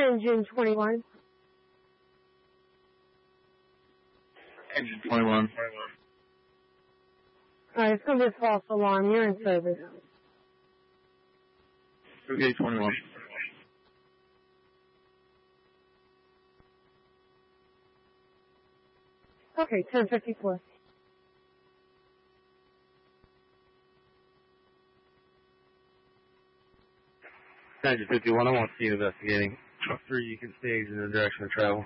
Engine 21. Engine 21. Alright, it's going to be a false alarm. You're in service. Okay, 21. Okay, 1054. Engine 51, I want to see you investigating. Truck 3, you can stage in the direction of travel.